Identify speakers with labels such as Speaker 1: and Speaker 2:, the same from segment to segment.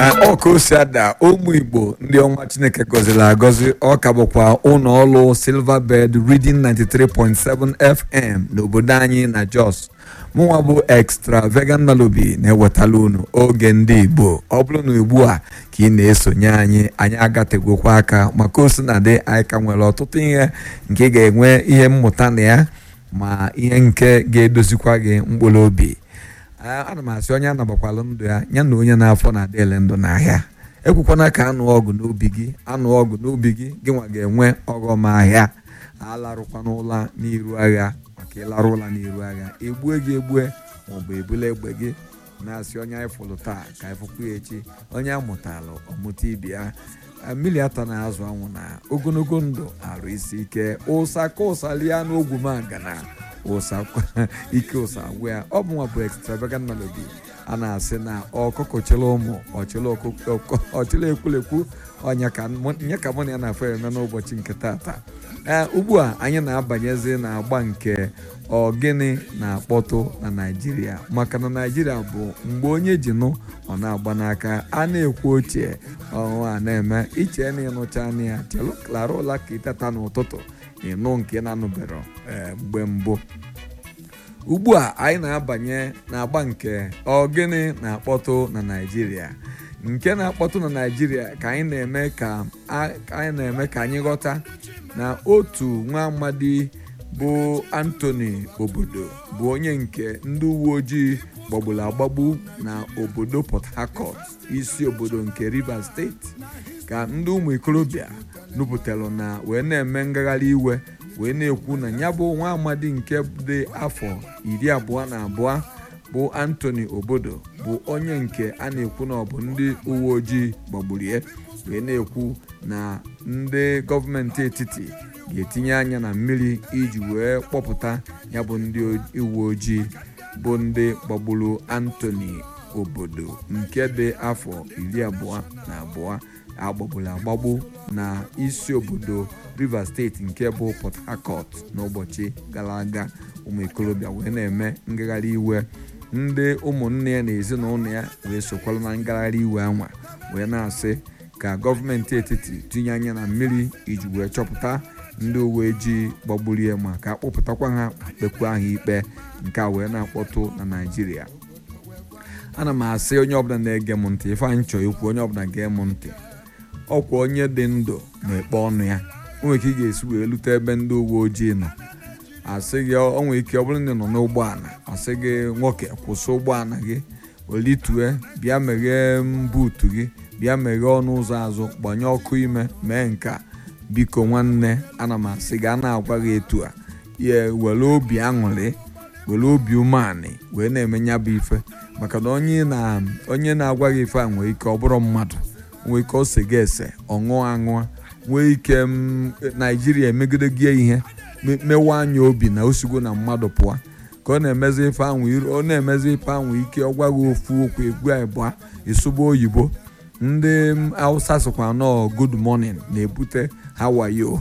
Speaker 1: Okosiada ụmụ Igbo ndị ọnwa Chineke gọziri agọzi ọka bụkwa ụlọ ọrụ Silverbird Reading 93.7 FM n'obodo anyị na Jos. Mụnwa bụ Extravagant Nalobi na-ewetala unu oge ndị Igbo. Ọ bụrụ na ugbu a ka ị na-esonye anyị agategokwa aka maka osinadị anyị ka nwere ọtụtụ ihe nke ga-enwe ihe mmụta na ya ma ihe nke ga-edozikwa gị mkpụrụ obi. Ana m asị onye anabakwala ndụ ya na onye na-afọ na-adịle ndụ n'ahịa ekwukwana ka anụ ọgụ n'ubi gị gị nwa ga-enwe ọghọm ahịa. Alarụkwana ụla n'iru agha maka ịlarụ ụla n'iru agha egbue gị egbue maọbụ ebula egbe gị. Na-asị onye anyị fụrụ taa ka anyị fụkwa ya echi, onye amụtala ọmụta ibe ya. Mmiri ata na-azụ anwụ na ogologo ndụ arụ isi ike ụsa ka ụsa lie n'ogwu magana ụsa ike ụsa agwụ ya. Ọ bụ nwa bụ Extravagant Nalobi. A na-asị na ọkụkọ chịrị ụmụ ọchịrị ekwulekwu ọnya ka mụ na ya na-afọ eme n'ụbọchị nke tata. Ugbu a anyị na-abanyezi na agba nke ogene na-akpọtụ na Naịjirịa maka na Naịjirịa bụ mgbe onye ji nụ ọ na-agba n'aka a na-ekwu ochie ọhụụ a na-eme iche na ịnụcha anya ya chelụ klara ụla ka ịtata n'ụtụtụ ịnụ nke na-anụbero mgbe mbụ. Ugbu a anyị na-abanye n'agba nke ogene na-akpọtụ na Naịjirịa. Nke na-akpọtụ na Naịjirịa ka anyị na-eme ka anyị ghọta na otu nwa amadi bụ Anthony Obodo bụ onye nke ndị uwe ojii gbagburu agbagbu na obodo Port Harcourt, isi obodo nke Rivers Steeti, ka ndị ụmụ ikorobịa nupụtara na wee na-eme ngagharị iwe wee na-ekwu na ya bụ nwa amadi nke dị afọ 22 bụ Anthony Obodo bụ onye nke a na-ekwu na ọ bụ ndị uwe ojii gbagburu ya, wee na-ekwu na ndị gọọmenti etiti ga-etinye anya na mmiri iji wee kpọpụta ya bụ ndị uwe ojii bụ ndị gbagburu Anthony Obodo nke dị afọ 22 agbagburu agbagbu na isi obodo Rivers Steeti nke bụ Port Harcourt n'ụbọchị gara aga. Ụmụ ikorobịa wee na-eme ngagharị iwe, ndị ụmụnne ya na ezinụlọ ya wee sokwara na ngagharị iwe anwa wee na-asị ka gọọmenti etiti tinye anya na mmiri iji wee chọpụta ndị uwe ojii gbagburu ya ma ka akpọpụtakwa ha kpekwa ha ikpe. Nke a wee na-akpọtụ na Naịjirịa. Ana m asị onye ọbụla na-ege m ntị, ife anyị chọọ ikwu onye ọbụla gee m ntị, ọkwa onye dị ndụ na-ekpe ọnụ ya. O nwere ike ị ga-esi wee lute ebe ndị uwe ojii nọ, asị gị o nwere ike ọ bụrụ na ị nọ n'ụgbọala asị gị nwoke kwụsị ụgbọala gị olitue bịa meghee buutu gị, bịa meghee ọnụ ụzọ azụ, gbanye ọkụ ime, mee nke a. Biko nwanne, ana m asị gị a na-agwa gị etu a ye were obi aṅụrị were obi umeanị wee na-eme ya bụ ife, maka na onye na-agwa gị ife a nwee ike ọ bụrụ mmadụ, nwee ike ose gị ese ọṅụọ aṅụọ, nwee ike Naịjirịa emegide gị ihe mewa anya obi na osigo na mmadụ pụọ ka ọ na-emezi ife ahụ ike ọ gwa gị ofu okwu egwu abụọ ịsụba oyibo. Ndị Hausa sịkwa nọ good morning na-ebute how are you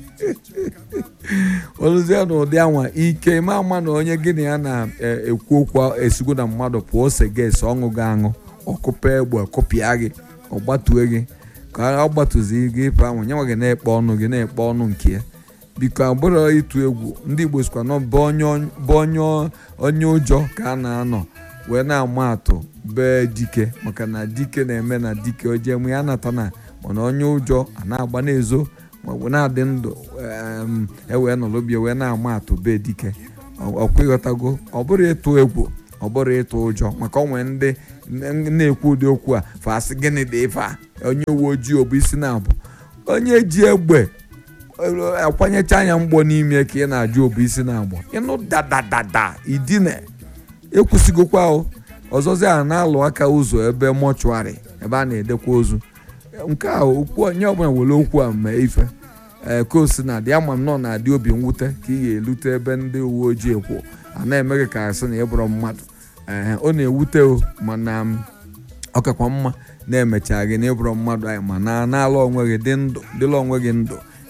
Speaker 1: oluzie na ụdị anwa ike ịma ama na onye gị na ya na-ekwu okwu esigo na mmadụ pụọ ose gị ese ọṅụ gị aṅụ ọkụpa egbe ọkụpịa gị ọgbatue gị ka ọ gbatụzi gị ife ahụ nyanwa gị na-ekpe ọnụ nke ya. Biko agbụrụ ịtụ egwu. Ndị Igbo sikwa nọ bụ onye ụjọ ka a na-anọ wee na-ama atụ bee dike, maka na dike na-eme na dike oje nwe ya nata na mana onye ụjọ a na-agba n'ezo maọbụ na-adị ndụ ewee nọlụbia wee na-ama atụ bee dike. Ọkwa ịghọtago, ọ bụrụ ịtụ egwu, ọ bụrụ ịtụ ụjọ, maka o nwee ndị na-ekwu ụdị okwu a fasị gịnị dị ife a. Onye uwe ojii ọ bụ isi na-abụ onye ji egbe akwanyecha anya mgbọ n'ime ka ị na-ajụ obu isi na-agbọ ịnụ dadadada idine ekwusigokwa ọzọzi a na-alụ aka ụzọ ebe mọchụarị ebe a na-edekwa ozu. Nke a okwu onye ọbụla were okwu a mee ife ka o si na-adị ama m nọ na-adị obi mwute ka ị ga-elute ebe ndị uwe ojii ekwu a na-emeghị ka asị na ịbụrụ mmadụ. Ọ na-ewute mana ọ kakwa mma na-emecha gị na ịbụrụ mmadụ anyị ma na-alụ onwe gị dịla onwe gị ndụ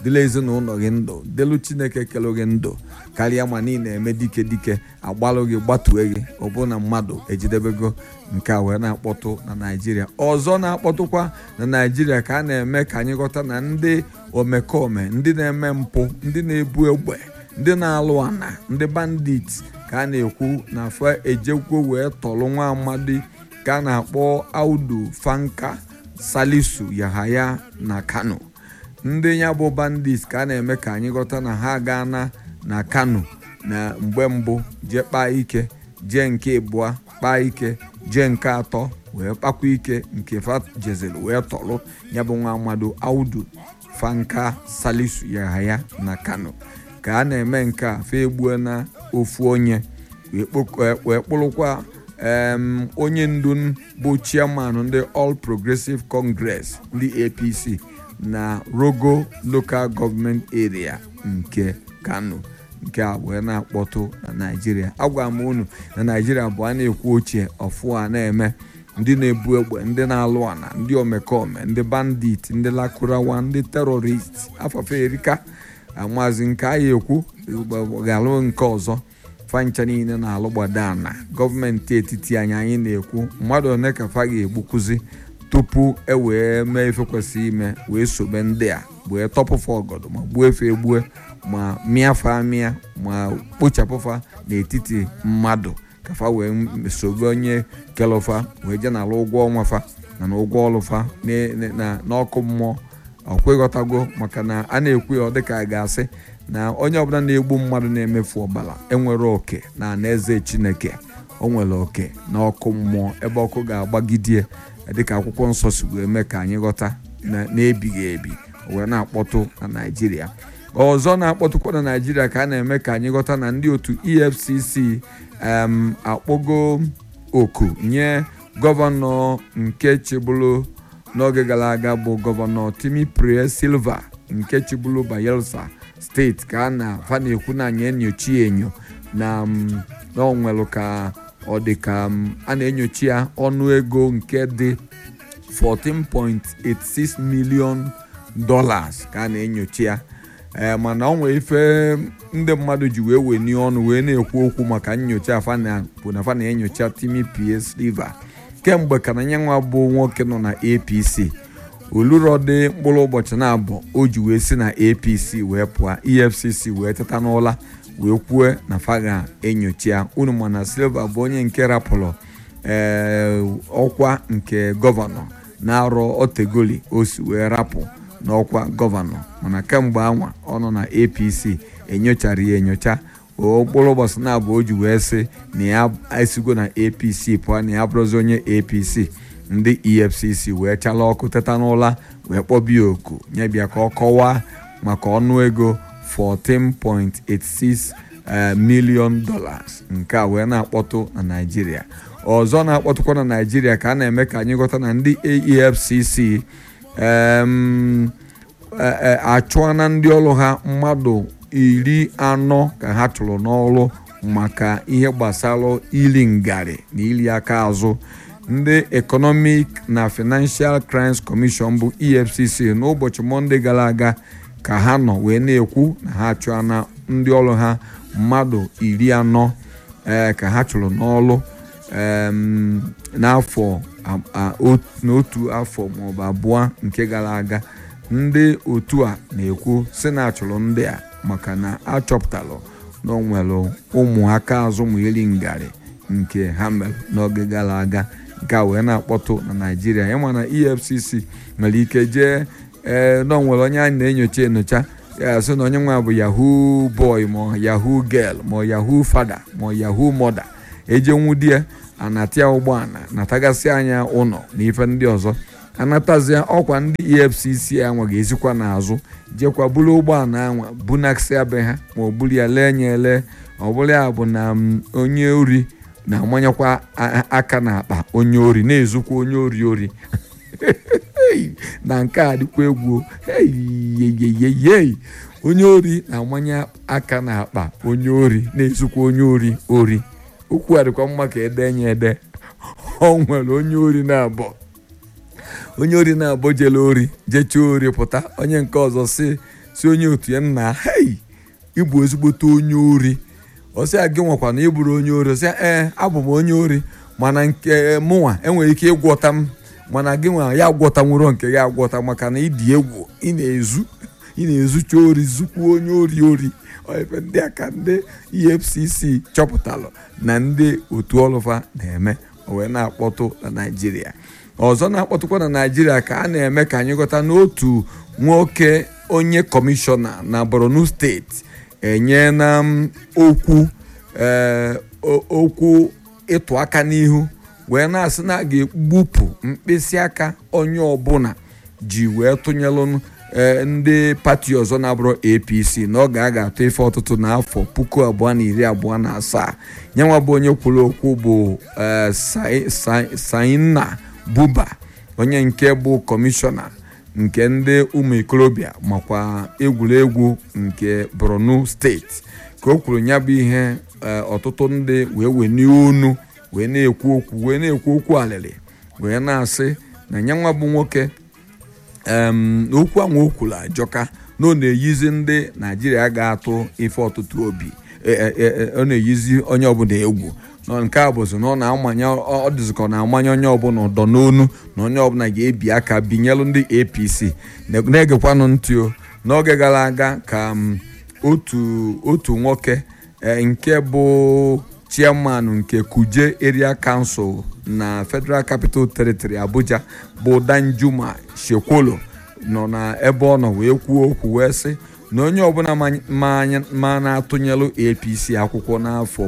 Speaker 1: dịla ezinụlọ gị ndụ, delu Chineke kelu gị ndụ karịa ma niile eme dike dike agbalụ gị gbatue gị ọbụna mmadụ ejidebego nke a wee na-akpọtụ na Naịjirịa. Ọzọ na-akpọtụkwa na Naịjirịa ka a na-eme ka anyị ghọta na ndị omekome, ndị na-eme mpụ, ndị na-ebu egbe, ndị na-alụ ana, ndị bandit ka a na-ekwu na afọ ejekwo wee tọrọ nwa amadi ka a na-akpọ Audu Fanka Salisu Yahaya na Kano. Ndị ya bụ bandits ka a na-eme ka anyị ghọta na ha gaana na Kano na mgbe mbụ jee kpaa ike, jee nke abụọ kpaa ike, jee nke atọ wee kpakwa ike, nke fa jezelu wee tọrọ ya bụ nwa amadu Audu Fanka Salisu Yahaya na Kano. Ka a na-eme nke a fa egbuo na ofu onye wee kpụrụkwa onye ndu bụ chairman ndị All Progressive Congress ndị APC na Rogo Local Government Area nke Kano. Nke a wee na-akpọtụ na Naịjirịa. Agwa m unu na Naịjirịa bụ a na-ekwu ochie ọfụ a na-eme ndị na-ebu egbe, ndị na-alụ ana, ndị omekome, ndị bandit, ndị lakurawa, ndị terrorist afafe erika amazi nke anyị ekwu ga-alụ nke ọzọ fancha niile na-alụ gbadana gọọmenti etiti anyị na-ekwu mmadụ one ka fa ga-egbukuzi tupu e wee mee ife kwesịrị ime wee sobe ndị a wee tọpụfa ọgọdọ ma gbuo efe egbue ma mịafa amịa ma kpochapụfa n'etiti mmadụ ka fa wee sobe onye kelụfa wee je n'ala ụgwọ ọnwa fa na ụgwọ ọlụfa n'ọkụ mmụọ. Ọkweghọtago maka na a na-ekwu ya ọ dịka a ga-asị na onye ọbụla na-egbu mmadụ na-emefu ọbara enwere oke na anaeze Chineke, o nwere oke na ọkụ mmụọ ebe ọkụ ga-agbagidie dịka akwụkwọ nsọ si wee mee ka anyị ghọta na-ebighị ebi wee na-akpọtụ na Naịjirịa. Ọzọ na-akpọtụkwa na Naịjirịa ka a na-eme ka anyị ghọta na ndị otu EFCC akpọgo oku nye gọvanọ nke chịbụrụ n'oge gara aga bụ gọvanọ Timi Silva nke chịbụrụ Bayelsa steeti ka a na-fa na-ekwu na anyị enyochi enyo na onwelu ka ọ dị ka a na-enyochi ya ọnụ ego nke dị $14.86 million ka a na-enyochi ya. Mana ọ nwere ife ndị mmadụ ji wee weni ọnụ wee na-ekwu okwu maka nyocha bụ na fa na-enyocha Timi Silva kemgbe ka na nyanwa bụ nwoke nọ na APC. Olurọdị mkpụrụ ụbọchị na-abụ o ji wee si na APC wee pụọ, EFCC wee teta n'ụla wee kwue na fa ga-enyocha. Unu mana Silva bụ onye nke rapụrụ ọkwa nke gọvanọ na-arọ otegoli o si wee rapụ n'ọkwa gọvanọ, mana kemgbe anwa ọ nọ na APC enyochara ya enyocha. Mkpụrụ ụbọchị na-abụ o ji wee sị na ya esigo na APC pụọ na ya bụrụzi onye APC. Ndị EFCC wee chala ọkụ teta n'ụla wee kpọbie oku nye bịa ka ọ kọwaa maka ọnụ ego $14.86 million nke a wee na-akpọtụ na Naịjirịa. Ọzọ na-akpọtụkwa na Naịjirịa ka a na-eme ka anyị ghọta na ndị EFCC achụana ndị ọrụ ha mmadụ 40 ka ha chụrụ n'ọrụ maka ihe gbasara ili ngarị na ili aka azụ. Ndị Economic na Financial Crimes Commission bụ EFCC n'ụbọchị Mọnde gara aga ka ha nọ wee na-ekwu na ha achụana ndị ọrụ ha mmadụ 40 ka ha chụrụ n'ọrụ n'otu afọ maọbụ abụọ nke gara aga. Ndị otu a na-ekwu sị na achụrụ ndị a maka na achọpụtalụ na o nwere ụmụaka azụ ma iri ngarị nke ha mere n'oge gara aga. Nke a wee na-akpọtụ na Naịjirịa. Ya mana EFCC nwere ike jee na nwere onye anyị na-enyocha ya sị na onye nwa bụ yahoo boy ma yahoo girl ma yahoo father ma yahoo mother eje nwudie anatia ụgbọala natagasị anya ụlọ na ife ndị ọzọ anatazia ọkwa ndị EFCC anwa ga-esikwa n'azụ jekwa buru ụgbọala anwa bunaksia be ha ma ọ bụrụ ya lee nye ele. Ọ bụrụ ya bụ na onye ori na-amanyekwa aka n'akpa onye ori na-ezukwa onye ori na nke a dịkwa egwu. Onye ori na-amanye aka n'akpa onye ori na-ezukwa onye ori. Okwu a dịkwa mma ka edenye ede. O nwere onye ori na-abọ jele ori jecha ori pụta, onye nke ọzọ si si onye otu ya nna hei ịbụ ezigbote onye ori ọsị a gị nwekwa na ịbụrụ onye ori ọsị abụ m onye ori mana nke mụnwa enwere ike ịgwọta m mana gị nwa ya agwọta nwụrụ nke ya agwọta maka na ịdị egwu ị na-ezucha ori zukwu onye ori ebe ndị aka ndị EFCC chọpụtalụ na ndị otu ọlụfa na-eme wee na-akpọtụ na Naịjirịa ọzọ na-akpọtụkwa na Naịjirịa ka a na-eme ka anyị ghọta n'otu nwoke onye kọmishọna na Borno steeti enye na okwu ịtụ aka n'ihu wee na-asị na a ga-egbupụ mkpịsị aka onye ọbụla ji wee tụnyelụ ndị pati ọzọ na-abụrụ APC na ọ ga-atụ ife ọtụtụ n'afọ 2027 nyanwa bụ onye kwuru okwu bụ Saina Buba onye nke bụ kọmishọna nke ndị ụmụ ikorobịa makwa egwuregwu nke Borno steeti ka o kwuru ya bụ ihe ọtụtụ ndị wee onu wee na-ekwu okwu alịlị wee na-asị na nyanwa bụ nwoke okwu ahụ o kwuru ajọka na ọ na-eyizi ndị Naịjirịa ga-atụ ife ọtụtụ obi ọ na-eyizi onye ọbụla egwu nke a bụzi na ọ na-amanye ọ dịzikọ na-amanye onye ọbụla ụdọ n'onu na onye ọbụla ga-ebi aka binyelu ndị APC na-egekwanụ ntị n'oge gara aga ka otu nwoke nke bụ chairman nke Kuje Area Council na Federal Capital Territory Abuja bụ Danjuma Shekwolo nọ na ebe ọ nọ wee kwuo okwu wee sị na onye ọbụla ma na-atụnyelụ APC akwụkwọ n'afọ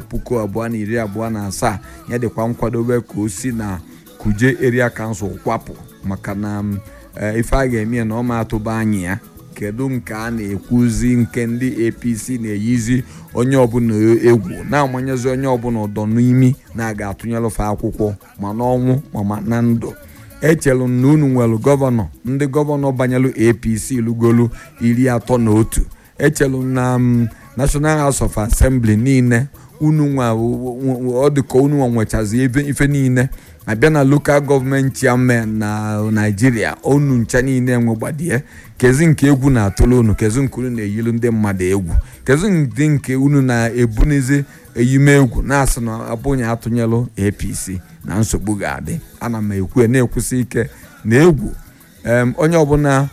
Speaker 1: 2027 ya dịkwa nkwadobe ka o si na Kuje Area Council kwapụ maka na ife a ga-eme na ọ ma atụba anyị ya kedu nke a na-ekwuzi nke ndị APC na-eyizi onye ọbụla egwu na-amanyezi onye ọbụla ụdọ n'imi na-aga atụnyelụfe akwụkwọ ma n'ọnwụ ma na ndụ echelu na unu nwere gọvanọ ndị gọvanọ banyelu APC lugolu 31 echelu na National House of Assembly niile unu nwa ọ dịka unu nwechazi ife niile abịa na local government chairman na Nigeria unu ncha niile nwegbadie kezi nke egwu na-atụlụ unu kezi nke unu na-eyilu ndị mmadụ egwu kezi ndị nke unu na-ebunizi eyime egwu na-asị na abụnye atụnyelụ APC na nsogbu ga-adị ana m na-ekwusi ike na egwu onye ọbụla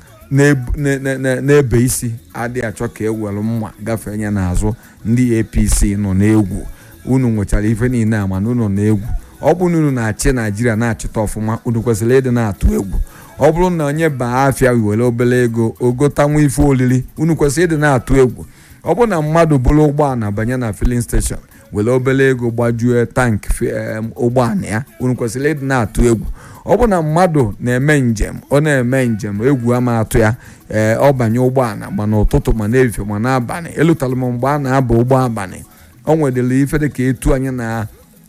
Speaker 1: na-ebe isi adịghị achọ ka ewelu mma gafee anya n'azụ ndị APC nọ n'egwu unu nwechara ife niile a mana unu na-egwu ọ bụrụ na unu na-achị Naịjirịa na-achịta ọfụma unu kwesịrị ịdị na-atụ egwu ọ bụrụ na onye baa afịa were obere ego ogotanwu ife olili unu kwesịrị ịdị na-atụ egwu ọ bụrụ na mmadụ bụrụ ụgbọala banye na filling station were obere ego gbajue tank ụgbọala ya unu kwesịrị ịdị na-atụ egwu ọ bụ na mmadụ na-eme njem egwu ama atụ ya ọ banye ụgbọala ma n'ụtụtụ ma n'efife ma n'abalị elutara m mgbe a na-aba ụgbọ abalị o nwedịrị ife dị ka etu anyị na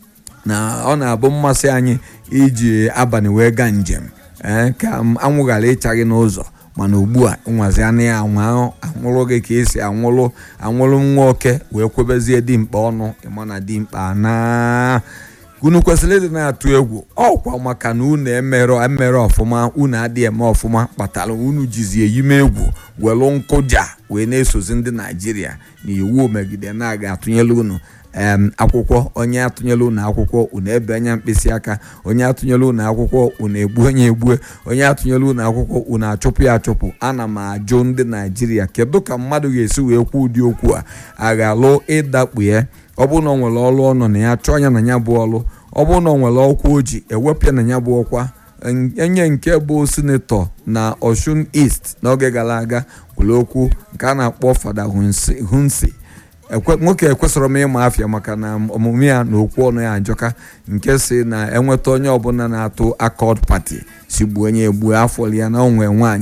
Speaker 1: ọ na-abụ mmasị anyị iji abalị wee gaa njem ka anwụ ghara ịchaghị n'ụzọ mana ugbu a nwazi anụ ya anwụrụ gị ka esi anwụrụ nwa oke wee kwebezie dimkpa ọnụ ịma na dimkpa na unu kwesịrị ịdị na-atụ egwu ọkwa maka na unu emere ọfụma unu adịghị eme ọfụma kpatara unu jizi eyime egwu welu nkụja wee na-esozi ndị Naịjirịa na iwu megide na-aga atụnyelu unu akwụkwọ onye atụnyelu unu akwụkwọ unu ebe anya mkpịsị aka onye atụnyelu unu akwụkwọ unu egbu onye egbue onye atụnyelu unu akwụkwọ unu achụpụ ya achụpụ ana m ajụ ndị Naịjirịa kedu ka mmadụ ga-esi wee kwuo ụdị okwu a ga-alụ ịdakpu ya ọ bụrụ na ọ nwere ọrụ ọnọ na ya chọọ ya na ya bụ ọrụ ọ bụrụ na ọ nwere ọkwa oji ewepụ ya na ya bụ ọkwa enye nke bụ sinetọ na Osun East n'oge gara aga kwuru okwu nke a na-akpọ Fada Hunsi nwoke ekwesịrị m ịma afịa maka na ọmụmụ ya na okwu ọnụ ya ajọka nke si na enweta onye ọbụla na-atụ Accord Party si gbuo onye egbuo afọ ya na onwe nwaanyị